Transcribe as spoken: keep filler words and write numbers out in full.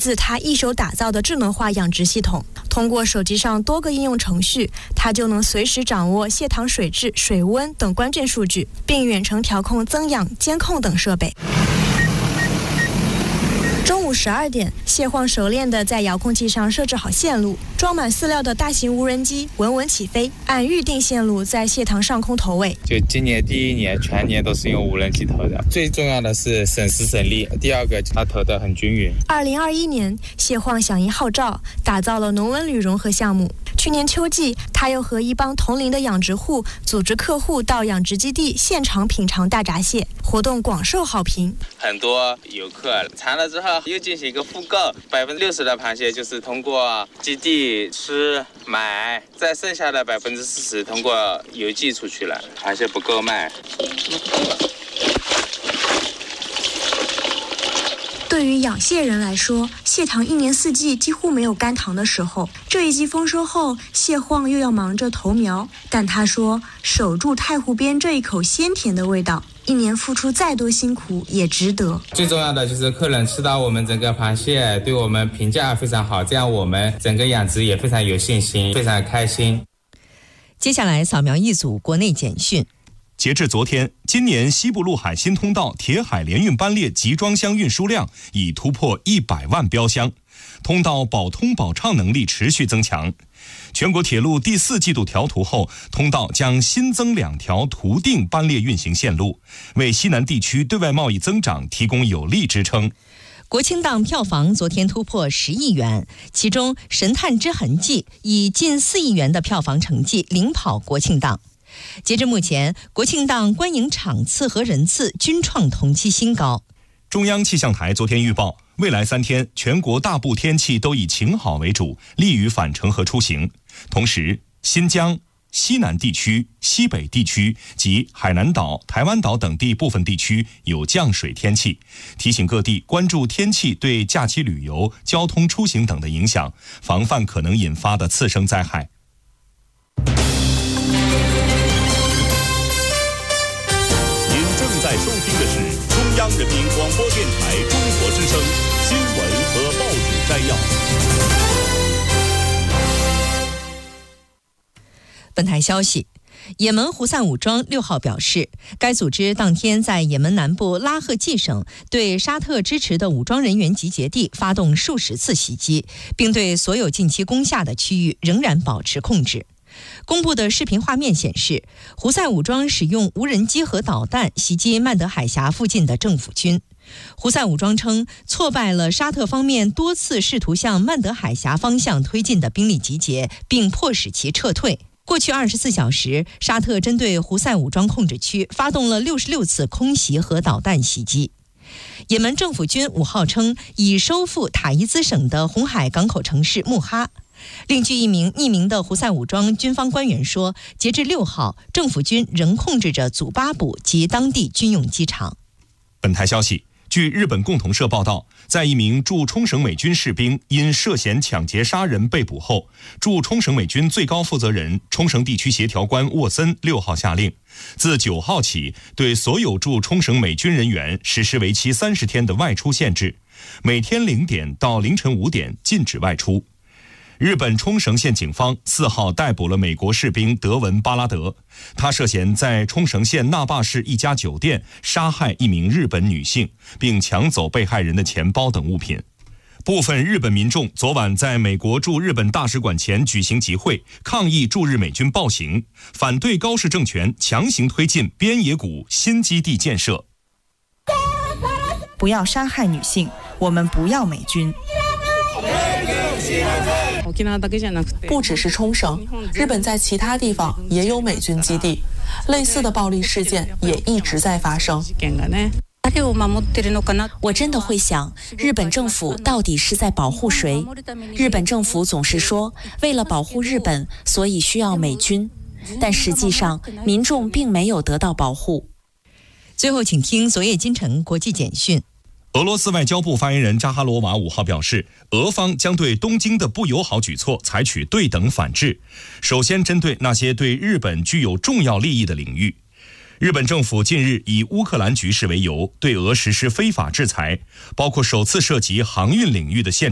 自他一手打造的智能化养殖系统。通过手机上多个应用程序，它就能随时掌握蟹塘水质、水温等关键数据，并远程调控增氧、监控等设备。中午十二点，蟹晃熟练地在遥控器上设置好线路，装满饲料的大型无人机稳稳起飞，按预定线路在蟹塘上空投喂。 就今年第一年全年都是用无人机投的，最重要的是省时省力，第二个它投得很均匀。 二零二一年，蟹晃响应号召，打造了农文旅融合项目。去年秋季，他又和一帮同龄的养殖户组织客户到养殖基地现场品尝大闸蟹，活动广受好评。 很多游客尝了之后又进行一个复购，百分之六十的螃蟹就是通过基地吃买，再剩下的百分之四十通过邮寄出去了，螃蟹不够卖。 对于养蟹人来说，蟹塘一年四季几乎没有干塘的时候。这一季丰收后，蟹晃又要忙着投苗，但他说，守住太湖边这一口鲜甜的味道，一年付出再多辛苦也值得。 最重要的就是客人吃到我们整个螃蟹，对我们评价非常好，这样我们整个养殖也非常有信心，非常开心。 接下来扫描一组国内简讯。 截至昨天，今年西部陆海新通道铁海联运班列集装箱运输量已突破一百万标箱，通道保通保畅能力持续增强。全国铁路第四季度调图后，通道将新增两条图定班列运行线路，为西南地区对外贸易增长提供有力支撑。 国庆档票房昨天突破十亿元，其中《神探之痕迹》以近四亿元的票房成绩领跑国庆档。截至目前，国庆档观影场次和人次均创同期新高。 中央气象台昨天预报，未来三天全国大部天气都以晴好为主，利于返程和出行。同时，新疆、西南地区、西北地区及海南岛、台湾岛等地部分地区有降水天气，提醒各地关注天气对假期旅游、交通出行等的影响，防范可能引发的次生灾害。 在收听的是中央人民广播电台中国之声新闻和报纸摘要。 本台消息，也门胡塞武装六号表示，该组织当天在也门南部拉赫季省对沙特支持的武装人员集结地发动数十次袭击，并对所有近期攻下的区域仍然保持控制。公布的视频画面显示，胡塞武装使用无人机和导弹袭击曼德海峡附近的政府军。胡塞武装称，挫败了沙特方面多次试图向曼德海峡方向推进的兵力集结，并迫使其撤退。过去二十四小时，沙特针对胡塞武装控制区发动了六十六次空袭和导弹袭击。也门政府军五号称，已收复塔伊兹省的红海港口城市穆哈。另据一名匿名的胡塞武装军方官员说，截至六号，政府军仍控制着祖巴卜及当地军用机场。 本台消息，据日本共同社报道，在一名驻冲绳美军士兵因涉嫌抢劫杀人被捕后，驻冲绳美军最高负责人冲绳地区协调官沃森六号下令，自九号起对所有驻冲绳美军人员实施为期三十天的外出限制，每天零点到凌晨五点禁止外出。日本冲绳县警方四号逮捕了美国士兵德文·巴拉德，他涉嫌在冲绳县那霸市一家酒店杀害一名日本女性，并抢走被害人的钱包等物品。部分日本民众昨晚在美国驻日本大使馆前举行集会，抗议驻日美军暴行，反对高市政权强行推进边野古新基地建设。 不要杀害女性，我们不要美军。 不只是冲绳，日本在其他地方也有美军基地，类似的暴力事件也一直在发生。 我真的会想，日本政府到底是在保护谁？日本政府总是说，为了保护日本，所以需要美军，但实际上民众并没有得到保护。 最后，请听昨夜今晨国际简讯。 俄罗斯外交部发言人扎哈罗娃五号表示，俄方将对东京的不友好举措采取对等反制，首先针对那些对日本具有重要利益的领域。日本政府近日以乌克兰局势为由，对俄实施非法制裁，包括首次涉及航运领域的限制。